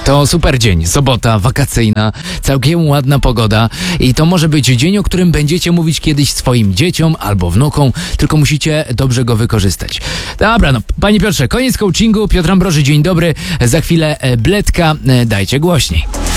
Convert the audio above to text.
To super dzień, sobota wakacyjna, całkiem ładna pogoda i to może być dzień, o którym będziecie mówić kiedyś swoim dzieciom albo wnukom, tylko musicie dobrze go wykorzystać. Dobra, no, panie Piotrze, koniec coachingu. Piotr Ambroży, dzień dobry. Za chwilę Bledka, dajcie głośniej.